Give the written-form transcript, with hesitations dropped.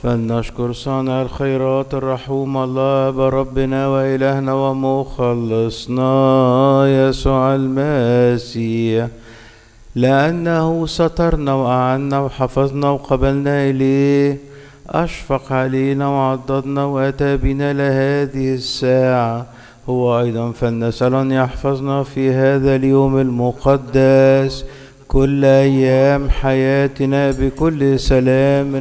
فلنشكر صانع الخيرات الرحوم الله بربنا وإلهنا ومخلصنا يسوع المسيح، لأنه سترنا وأعنا وحفظنا وقبلنا إليه، أشفق علينا وعضدنا وأتى بنا لهذه الساعة. هو أيضا فلنسأل أن يحفظنا في هذا اليوم المقدس كل أيام حياتنا بكل سلام